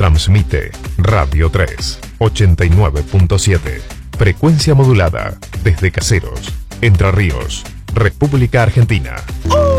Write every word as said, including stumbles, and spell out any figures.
Transmite Radio tres, ochenta y nueve punto siete. Frecuencia modulada desde Caseros, Entre Ríos, República Argentina.